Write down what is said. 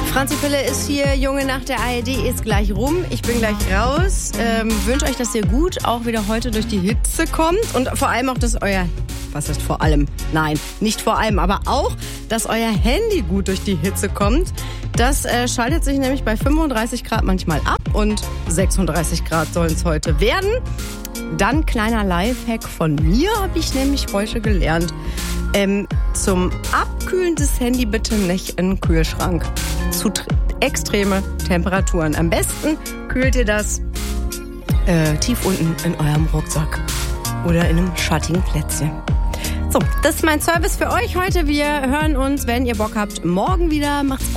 Franzi Pille ist hier, Junge nach der ARD ist gleich rum. Ich bin gleich raus. Wünsche euch, dass ihr gut auch wieder heute durch die Hitze kommt und vor allem auch, dass euer... Was ist vor allem? Nein, nicht vor allem, aber auch, dass euer Handy gut durch die Hitze kommt. Das schaltet sich nämlich bei 35 Grad manchmal ab und 36 Grad sollen es heute werden. Dann kleiner Lifehack von mir, habe ich nämlich heute gelernt. Zum Abkühlen des Handy bitte nicht in den Kühlschrank. Zu extreme Temperaturen. Am besten kühlt ihr das tief unten in eurem Rucksack oder in einem schattigen Plätzchen. So, das ist mein Service für euch heute. Wir hören uns, wenn ihr Bock habt, morgen wieder. Macht's gut.